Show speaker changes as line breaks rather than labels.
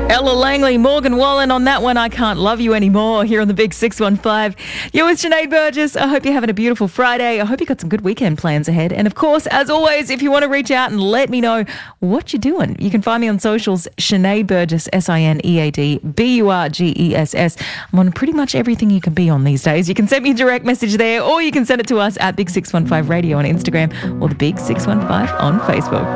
Ella Langley, Morgan Wallen on that one. I Can't Love You Anymore here on the Big 615. You're with Sinead Burgess. I hope you're having a beautiful Friday. I hope you've got some good weekend plans ahead. And of course, as always, if you want to reach out and let me know what you're doing, you can find me on socials, Sinead Burgess, Sinead Burgess. I'm on pretty much everything you can be on these days. You can send me a direct message there, or you can send it to us at Big 615 Radio on Instagram or the Big 615 on Facebook.